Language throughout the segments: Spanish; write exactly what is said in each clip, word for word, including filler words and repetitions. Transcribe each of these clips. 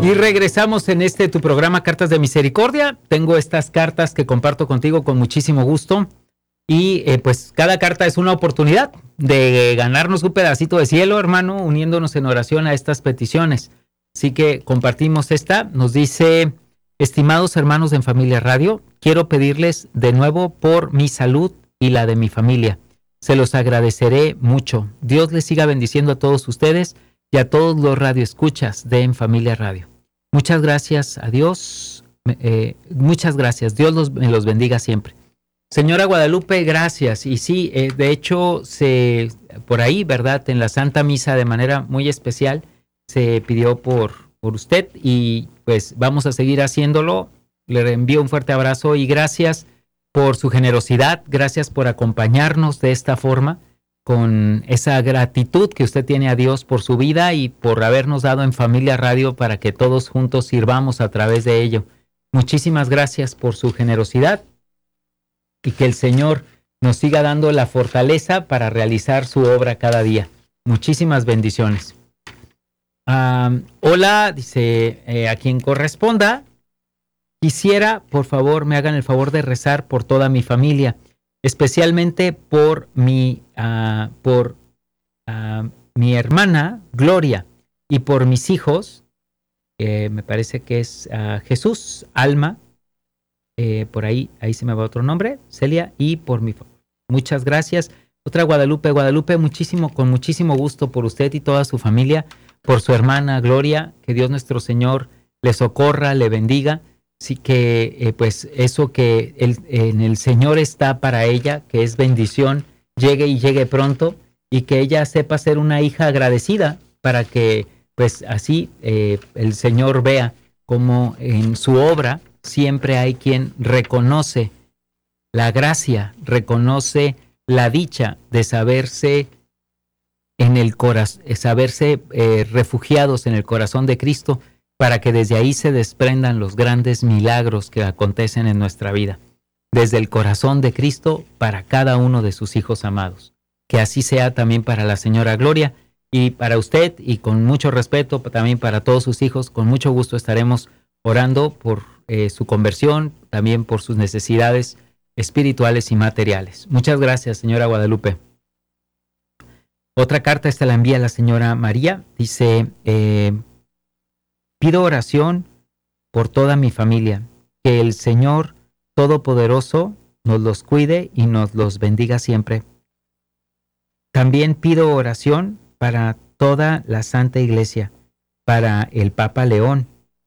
Y regresamos en este tu programa Cartas de Misericordia. Tengo estas cartas que comparto contigo con muchísimo gusto. Y eh, pues cada carta es una oportunidad de ganarnos un pedacito de cielo, hermano, uniéndonos en oración a estas peticiones. Así que compartimos esta. Nos dice: estimados hermanos en Familia Radio, quiero pedirles de nuevo por mi salud y la de mi familia. Se los agradeceré mucho. Dios les siga bendiciendo a todos ustedes y a todos los radioescuchas de En Familia Radio. Muchas gracias a Dios. Eh, muchas gracias. Dios los, me los bendiga siempre. Señora Guadalupe, gracias. Y sí, eh, de hecho, se, por ahí, ¿verdad? En la Santa Misa, de manera muy especial, se pidió por, por usted y pues vamos a seguir haciéndolo. Le envío un fuerte abrazo y gracias por su generosidad. Gracias por acompañarnos de esta forma, con esa gratitud que usted tiene a Dios por su vida y por habernos dado En Familia Radio para que todos juntos sirvamos a través de ello. Muchísimas gracias por su generosidad y que el Señor nos siga dando la fortaleza para realizar su obra cada día. Muchísimas bendiciones. Um, hola, dice eh, a quien corresponda. Quisiera, por favor, me hagan el favor de rezar por toda mi familia, especialmente por mi, uh, por, uh, mi hermana Gloria y por mis hijos, eh, me parece que es uh, Jesús, Alma, eh, por ahí, ahí se me va otro nombre, Celia, y por mi favor. Muchas gracias. Otra Guadalupe, Guadalupe, muchísimo, con muchísimo gusto por usted y toda su familia, por su hermana Gloria, que Dios nuestro Señor le socorra, le bendiga. Sí que eh, pues eso que el, en el Señor está para ella, que es bendición, llegue y llegue pronto, y que ella sepa ser una hija agradecida para que pues así eh, el Señor vea como en su obra siempre hay quien reconoce la gracia, reconoce la dicha de saberse en el corazón, saberse eh, refugiados en el corazón de Cristo, para que desde ahí se desprendan los grandes milagros que acontecen en nuestra vida, desde el corazón de Cristo para cada uno de sus hijos amados. Que así sea también para la señora Gloria y para usted, y con mucho respeto también para todos sus hijos. Con mucho gusto estaremos orando por eh, su conversión, también por sus necesidades espirituales y materiales. Muchas gracias, señora Guadalupe. Otra carta, esta la envía la señora María, dice: eh, pido oración por toda mi familia, que el Señor Todopoderoso nos los cuide y nos los bendiga siempre. También pido oración para toda la Santa Iglesia, para el Papa León,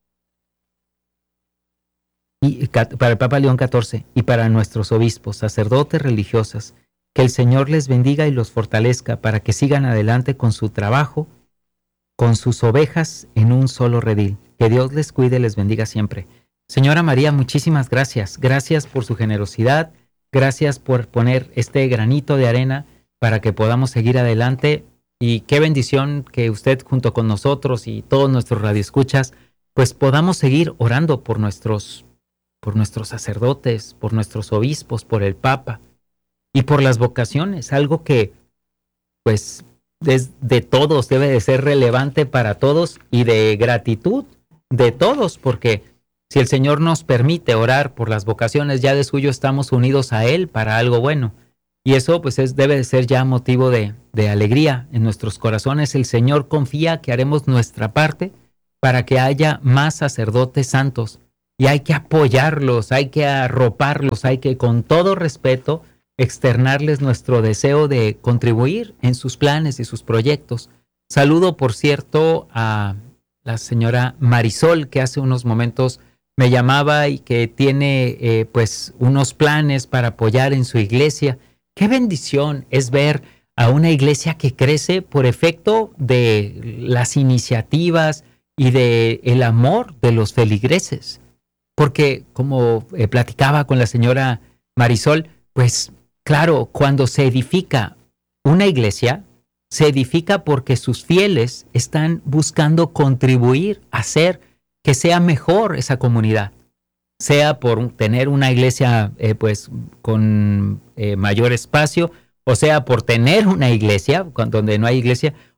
y para el Papa León catorce, y para nuestros obispos, sacerdotes, religiosas, que el Señor les bendiga y los fortalezca para que sigan adelante con su trabajo, con sus ovejas en un solo redil. Que Dios les cuide y les bendiga siempre. Señora María, muchísimas gracias. Gracias por su generosidad. Gracias por poner este granito de arena para que podamos seguir adelante. Y qué bendición que usted junto con nosotros y todos nuestros radioescuchas, pues podamos seguir orando por nuestros, por nuestros sacerdotes, por nuestros obispos, por el Papa y por las vocaciones. Algo que, pues, es de todos, debe de ser relevante para todos y de gratitud de todos, porque si el Señor nos permite orar por las vocaciones, ya de suyo estamos unidos a Él para algo bueno. Y eso pues es, debe de ser ya motivo de, de alegría en nuestros corazones. El Señor confía que haremos nuestra parte para que haya más sacerdotes santos. Y hay que apoyarlos, hay que arroparlos, hay que con todo respeto externarles nuestro deseo de contribuir en sus planes y sus proyectos. Saludo, por cierto, a la señora Marisol, que hace unos momentos me llamaba y que tiene eh, pues unos planes para apoyar en su iglesia. Qué bendición es ver a una iglesia que crece por efecto de las iniciativas y de el amor de los feligreses. Porque, como eh, platicaba con la señora Marisol, pues claro, cuando se edifica una iglesia, se edifica porque sus fieles están buscando contribuir a hacer que sea mejor esa comunidad. Sea por tener una iglesia eh, pues con eh, mayor espacio, o sea por tener una iglesia donde no hay iglesia,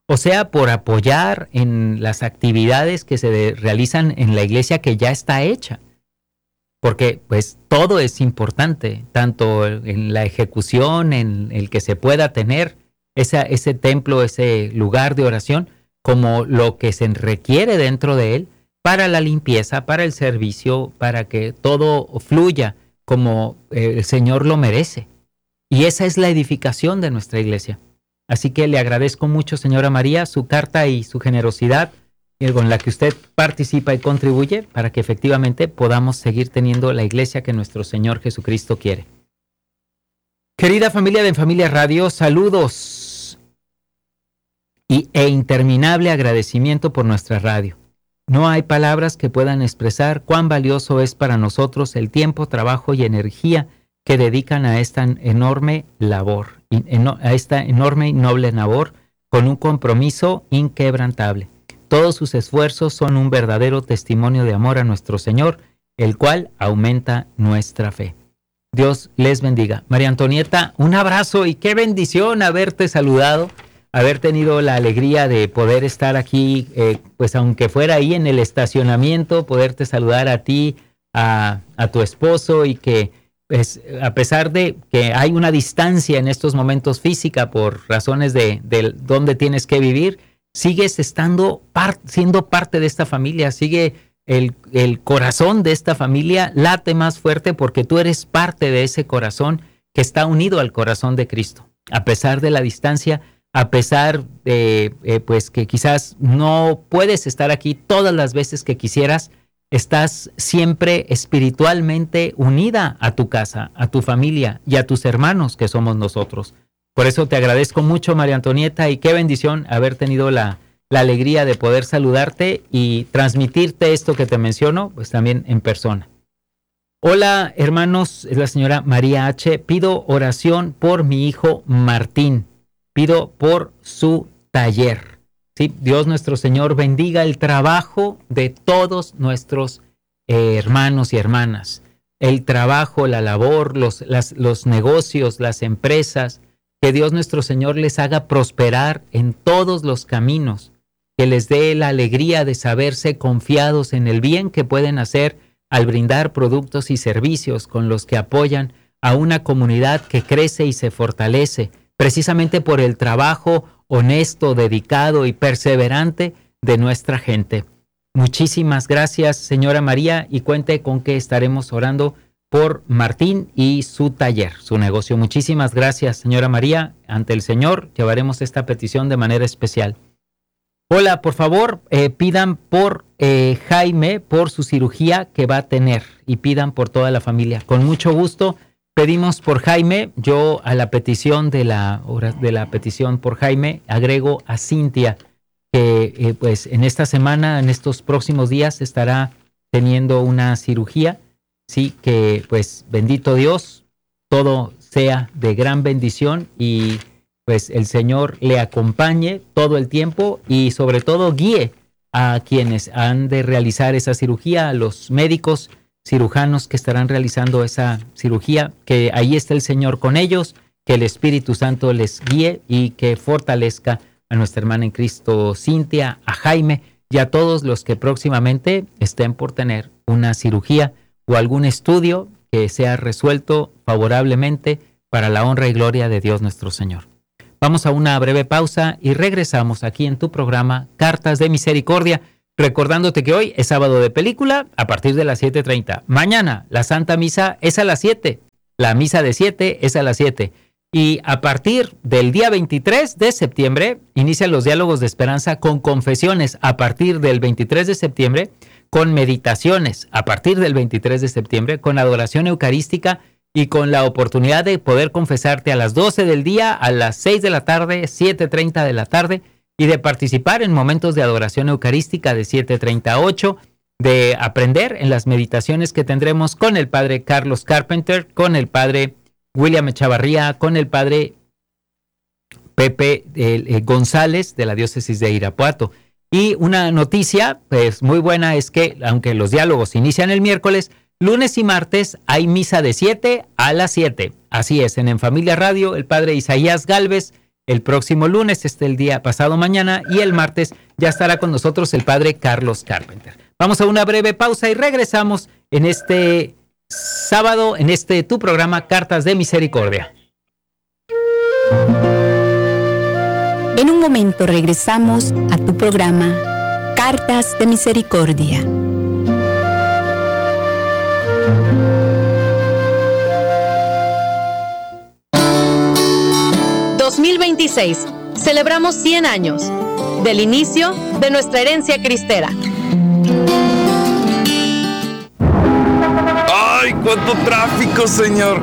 o sea por apoyar en las actividades que se de, realizan en la iglesia que ya está hecha. Porque pues todo es importante, tanto en la ejecución, en el que se pueda tener esa, ese templo, ese lugar de oración, como lo que se requiere dentro de él para la limpieza, para el servicio, para que todo fluya como el Señor lo merece. Y esa es la edificación de nuestra iglesia. Así que le agradezco mucho, señora María, su carta y su generosidad con la que usted participa y contribuye para que efectivamente podamos seguir teniendo la iglesia que nuestro Señor Jesucristo quiere. Querida familia de Familia Radio, saludos y, e interminable agradecimiento por nuestra radio. No hay palabras que puedan expresar cuán valioso es para nosotros el tiempo, trabajo y energía que dedican a esta enorme labor, a esta enorme y noble labor con un compromiso inquebrantable. Todos sus esfuerzos son un verdadero testimonio de amor a nuestro Señor, el cual aumenta nuestra fe. Dios les bendiga. María Antonieta, un abrazo y qué bendición haberte saludado, haber tenido la alegría de poder estar aquí, eh, pues aunque fuera ahí en el estacionamiento, poderte saludar a ti, a, a tu esposo y que pues, a pesar de que hay una distancia en estos momentos física por razones de, de dónde tienes que vivir, sigues estando par, siendo parte de esta familia, sigue el, el corazón de esta familia late más fuerte porque tú eres parte de ese corazón que está unido al corazón de Cristo. A pesar de la distancia, a pesar de eh, pues que quizás no puedes estar aquí todas las veces que quisieras, estás siempre espiritualmente unida a tu casa, a tu familia y a tus hermanos que somos nosotros. Por eso te agradezco mucho, María Antonieta, y qué bendición haber tenido la, la alegría de poder saludarte y transmitirte esto que te menciono, pues también en persona. Hola, hermanos, es la señora María H. Pido oración por mi hijo Martín. Pido por su taller. ¿Sí? Dios nuestro Señor bendiga el trabajo de todos nuestros eh, hermanos y hermanas. El trabajo, la labor, los, las, los negocios, las empresas. Que Dios nuestro Señor les haga prosperar en todos los caminos, que les dé la alegría de saberse confiados en el bien que pueden hacer al brindar productos y servicios con los que apoyan a una comunidad que crece y se fortalece, precisamente por el trabajo honesto, dedicado y perseverante de nuestra gente. Muchísimas gracias, señora María, y cuente con que estaremos orando por Martín y su taller, su negocio. Muchísimas gracias, señora María. Ante el Señor llevaremos esta petición de manera especial. Hola, por favor, eh, pidan por eh, Jaime, por su cirugía que va a tener, y pidan por toda la familia. Con mucho gusto pedimos por Jaime. Yo a la petición de la, de la petición por Jaime agrego a Cintia, que eh, pues en esta semana, en estos próximos días, estará teniendo una cirugía. Sí, que pues bendito Dios, todo sea de gran bendición y pues el Señor le acompañe todo el tiempo y sobre todo guíe a quienes han de realizar esa cirugía, a los médicos cirujanos que estarán realizando esa cirugía, que ahí está el Señor con ellos, que el Espíritu Santo les guíe y que fortalezca a nuestra hermana en Cristo Cintia, a Jaime y a todos los que próximamente estén por tener una cirugía o algún estudio que sea resuelto favorablemente para la honra y gloria de Dios nuestro Señor. Vamos a una breve pausa y regresamos aquí en tu programa Cartas de Misericordia, recordándote que hoy es sábado de película a partir de las siete treinta. Mañana la Santa Misa es a las siete, la Misa de siete es a las siete. Y a partir del día veintitrés de septiembre inician los diálogos de esperanza con confesiones. A partir del veintitrés de septiembre con meditaciones, a partir del veintitrés de septiembre, con adoración eucarística y con la oportunidad de poder confesarte a las doce del día, a las seis de la tarde, siete treinta de la tarde, y de participar en momentos de adoración eucarística de siete treinta a ocho, de aprender en las meditaciones que tendremos con el padre Carlos Carpenter, con el padre William Echavarría, con el padre Pepe eh, eh, González de la diócesis de Irapuato. Y una noticia pues muy buena es que, aunque los diálogos inician el miércoles, lunes y martes hay misa de siete a las siete. Así es, en En Familia Radio, el padre Isaías Gálvez el próximo lunes, este el día pasado mañana, y el martes ya estará con nosotros el padre Carlos Carpenter. Vamos a una breve pausa y regresamos en este sábado, en este tu programa Cartas de Misericordia. En un momento regresamos a tu programa Cartas de Misericordia. dos mil veintiséis. Celebramos cien años del inicio de nuestra herencia cristera. ¡Ay, cuánto tráfico, señor!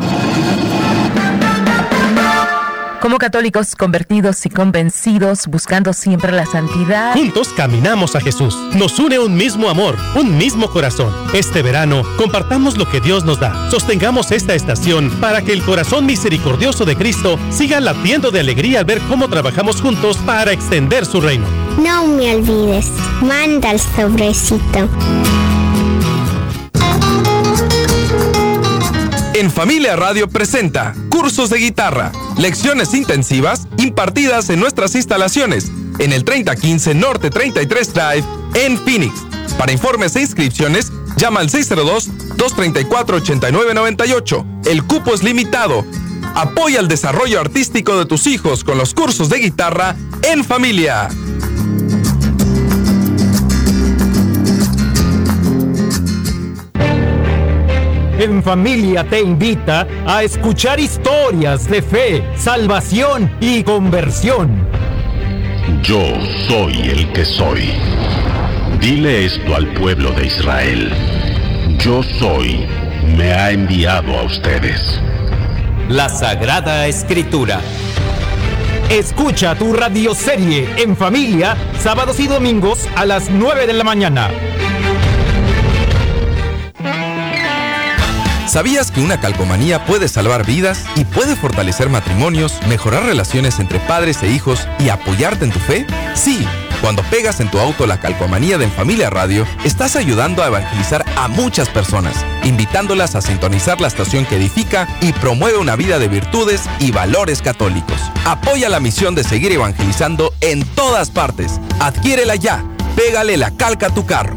Como católicos convertidos y convencidos, buscando siempre la santidad, juntos caminamos a Jesús. Nos une un mismo amor, un mismo corazón. Este verano, compartamos lo que Dios nos da. Sostengamos esta estación para que el corazón misericordioso de Cristo siga latiendo de alegría al ver cómo trabajamos juntos para extender su reino. No me olvides, manda el sobrecito. En Familia Radio presenta cursos de guitarra, lecciones intensivas impartidas en nuestras instalaciones en el treinta quince Norte treinta y tres Drive en Phoenix. Para informes e inscripciones, llama al seis cero dos, dos tres cuatro, ocho nueve nueve ocho. El cupo es limitado. Apoya el desarrollo artístico de tus hijos con los cursos de guitarra en familia. En Familia te invita a escuchar historias de fe, salvación y conversión. Yo soy el que soy. Dile esto al pueblo de Israel. Yo soy, me ha enviado a ustedes. La Sagrada Escritura. Escucha tu radioserie En Familia, sábados y domingos a las nueve de la mañana. ¿Sabías que una calcomanía puede salvar vidas y puede fortalecer matrimonios, mejorar relaciones entre padres e hijos y apoyarte en tu fe? Sí, cuando pegas en tu auto la calcomanía de En Familia Radio, estás ayudando a evangelizar a muchas personas, invitándolas a sintonizar la estación que edifica y promueve una vida de virtudes y valores católicos. Apoya la misión de seguir evangelizando en todas partes. Adquiérela ya. Pégale la calca a tu carro.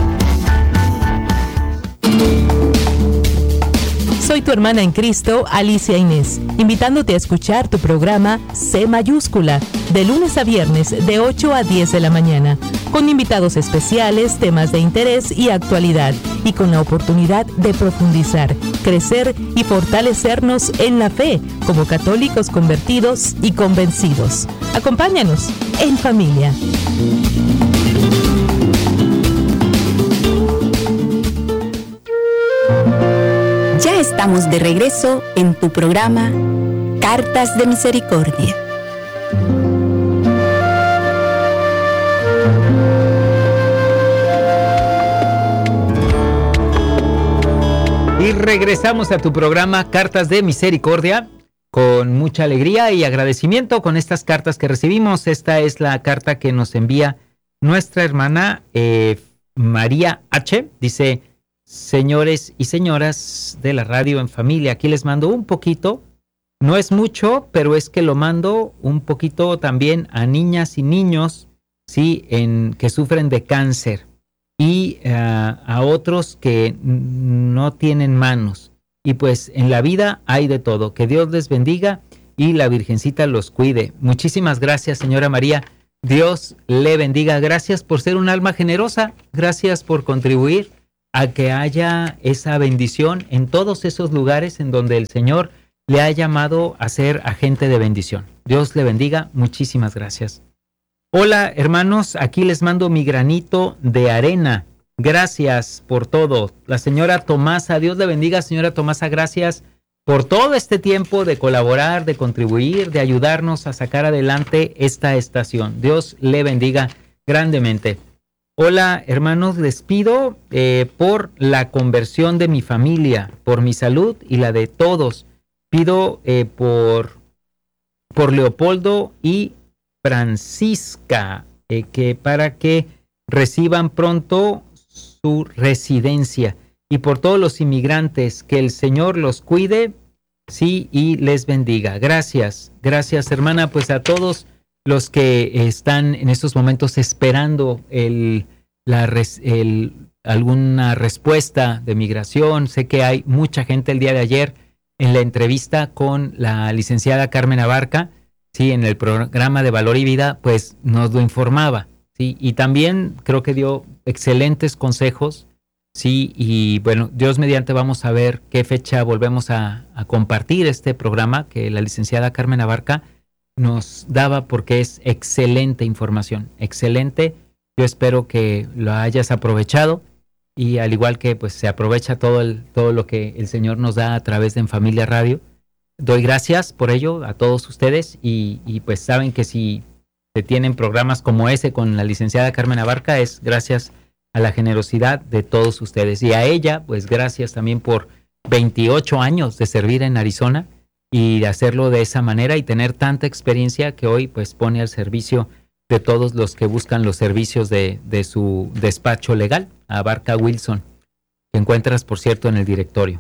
soy tu hermana en Cristo, Alicia Inés, invitándote a escuchar tu programa C mayúscula, de lunes a viernes de ocho a diez de la mañana, con invitados especiales, temas de interés y actualidad, y con la oportunidad de profundizar, crecer y fortalecernos en la fe, como católicos convertidos y convencidos. Acompáñanos en familia. Ya estamos de regreso en tu programa Cartas de Misericordia. Y regresamos a tu programa Cartas de Misericordia con mucha alegría y agradecimiento con estas cartas que recibimos. Esta es la carta que nos envía nuestra hermana eh, María H. Dice: señores y señoras de la radio En Familia, aquí les mando un poquito, no es mucho, pero es que lo mando un poquito también a niñas y niños, sí, en, que sufren de cáncer, y uh, a otros que no tienen manos. Y pues en la vida hay de todo. Que Dios les bendiga y la Virgencita los cuide. Muchísimas gracias, señora María. Dios le bendiga. Gracias por ser un alma generosa. Gracias por contribuir a que haya esa bendición en todos esos lugares en donde el Señor le ha llamado a ser agente de bendición. Dios le bendiga. Muchísimas gracias. Hola, hermanos. Aquí les mando mi granito de arena. Gracias por todo. La señora Tomasa, Dios le bendiga, señora Tomasa, gracias por todo este tiempo de colaborar, de contribuir, de ayudarnos a sacar adelante esta estación. Dios le bendiga grandemente. Hola, hermanos, les pido eh, por la conversión de mi familia, por mi salud y la de todos. Pido eh, por, por Leopoldo y Francisca, eh, que para que reciban pronto su residencia, y por todos los inmigrantes, que el Señor los cuide, sí, y les bendiga. Gracias, gracias hermana, pues a todos los que están en estos momentos esperando el, la, el, alguna respuesta de migración. Sé que hay mucha gente el día de ayer en la entrevista con la licenciada Carmen Abarca, sí, en el programa de Valor y Vida, pues nos lo informaba, sí, y también creo que dio excelentes consejos, sí, y bueno, Dios mediante vamos a ver qué fecha volvemos a, a compartir este programa que la licenciada Carmen Abarca nos daba, porque es excelente información, excelente. Yo espero que lo hayas aprovechado, y al igual que pues se aprovecha todo el, todo lo que el Señor nos da a través de En Familia Radio. Doy gracias por ello a todos ustedes, y, y pues saben que si se tienen programas como ese con la licenciada Carmen Abarca es gracias a la generosidad de todos ustedes, y a ella pues gracias también por veintiocho años de servir en Arizona y de hacerlo de esa manera y tener tanta experiencia que hoy pues pone al servicio de todos los que buscan los servicios de, de su despacho legal, Abarca Wilson, que encuentras por cierto en el directorio.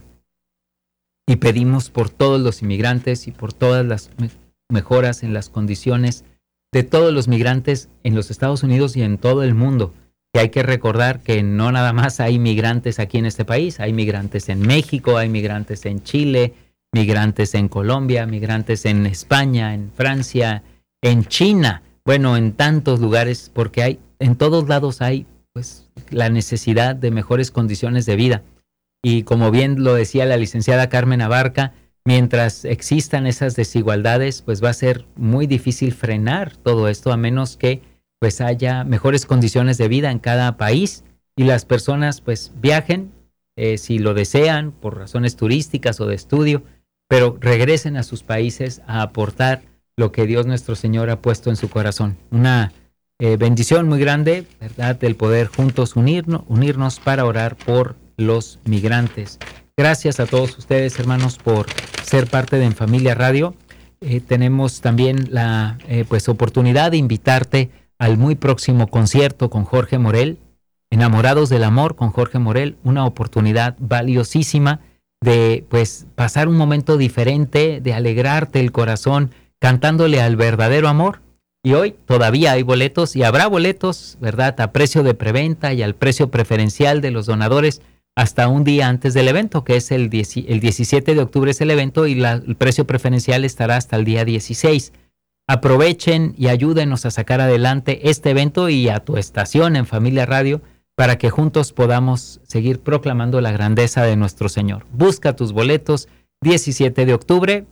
Y pedimos por todos los inmigrantes y por todas las mejoras en las condiciones de todos los migrantes en los Estados Unidos y en todo el mundo. Que hay que recordar que no nada más hay migrantes aquí en este país, hay migrantes en México, hay migrantes en Chile, migrantes en Colombia, migrantes en España, en Francia, en China, bueno, en tantos lugares, porque hay, en todos lados hay pues la necesidad de mejores condiciones de vida. Y como bien lo decía la licenciada Carmen Abarca, mientras existan esas desigualdades, pues va a ser muy difícil frenar todo esto, a menos que pues haya mejores condiciones de vida en cada país y las personas pues viajen, eh, si lo desean, por razones turísticas o de estudio, pero regresen a sus países a aportar lo que Dios nuestro Señor ha puesto en su corazón. Una eh, bendición muy grande, ¿verdad?, del poder juntos unirnos, unirnos para orar por los migrantes. Gracias a todos ustedes, hermanos, por ser parte de En Familia Radio. Eh, tenemos también la eh, pues oportunidad de invitarte al muy próximo concierto con Jorge Morel, Enamorados del Amor con Jorge Morel, una oportunidad valiosísima de pues pasar un momento diferente, de alegrarte el corazón cantándole al verdadero amor. Y hoy todavía hay boletos y habrá boletos, ¿verdad?, a precio de preventa y al precio preferencial de los donadores hasta un día antes del evento, que es el, diez, el diecisiete de octubre es el evento, y la, el precio preferencial estará hasta el día dieciséis. Aprovechen y ayúdenos a sacar adelante este evento y a tu estación En Familia Radio para que juntos podamos seguir proclamando la grandeza de nuestro Señor. Busca tus boletos. Diecisiete de octubre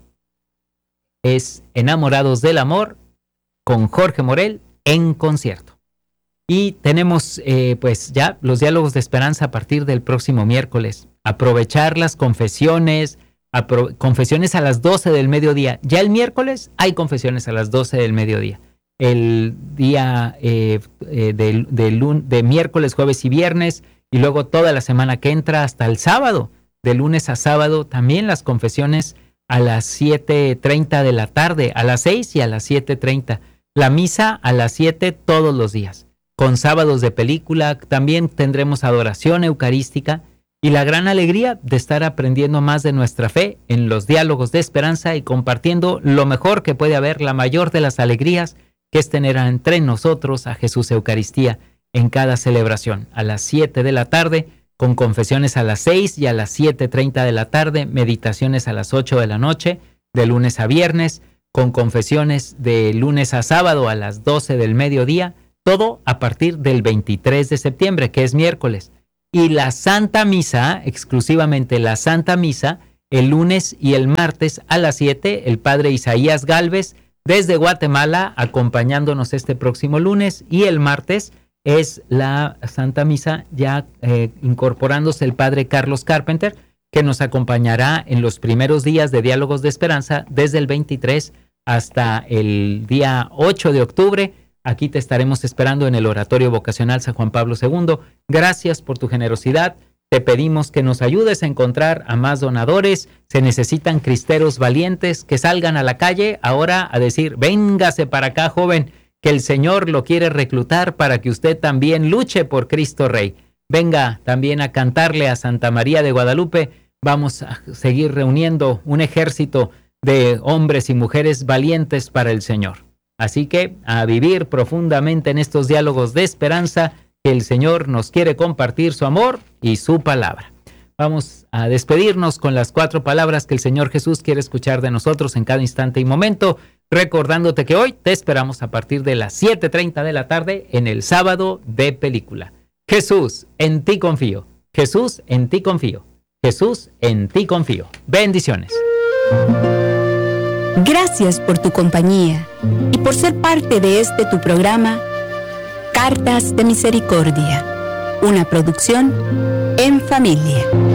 es Enamorados del Amor con Jorge Morel en concierto. Y tenemos eh, pues ya los diálogos de esperanza a partir del próximo miércoles. Aprovechar las confesiones, apro- confesiones a las doce del mediodía. Ya el miércoles hay confesiones a las doce del mediodía. El día eh, eh, de, de, lun- de miércoles, jueves y viernes, y luego toda la semana que entra hasta el sábado, de lunes a sábado, también las confesiones a las siete treinta de la tarde, a las seis y a las siete treinta. La misa a las siete todos los días. Con sábados de película, también tendremos adoración eucarística y la gran alegría de estar aprendiendo más de nuestra fe en los diálogos de esperanza y compartiendo lo mejor que puede haber, la mayor de las alegrías, que es tener entre nosotros a Jesús Eucaristía en cada celebración. A las siete de la tarde, con confesiones a las seis y a las siete treinta de la tarde, meditaciones a las ocho de la noche, de lunes a viernes, con confesiones de lunes a sábado a las doce del mediodía, todo a partir del veintitrés de septiembre, que es miércoles. Y la Santa Misa, exclusivamente la Santa Misa, el lunes y el martes a las siete, el Padre Isaías Galvez, desde Guatemala, acompañándonos este próximo lunes, y el martes es la Santa Misa, ya eh, incorporándose el Padre Carlos Carpenter, que nos acompañará en los primeros días de Diálogos de Esperanza, desde el veintitrés hasta el día ocho de octubre. Aquí te estaremos esperando en el Oratorio Vocacional San Juan Pablo segundo. Gracias por tu generosidad. Te pedimos que nos ayudes a encontrar a más donadores. Se necesitan cristeros valientes que salgan a la calle ahora a decir: véngase para acá, joven, que el Señor lo quiere reclutar para que usted también luche por Cristo Rey. Venga también a cantarle a Santa María de Guadalupe vamos a seguir reuniendo un ejército de hombres y mujeres valientes para el Señor. Así que a vivir profundamente en estos diálogos de esperanza que el Señor nos quiere compartir su amor y su palabra. Vamos a despedirnos con las cuatro palabras que el Señor Jesús quiere escuchar de nosotros en cada instante y momento, recordándote que hoy te esperamos a partir de las siete treinta de la tarde en el Sábado de Película. Jesús, en ti confío. Jesús, en ti confío. Jesús, en ti confío. Bendiciones. Gracias por tu compañía y por ser parte de este tu programa, Cartas de Misericordia, una producción en familia.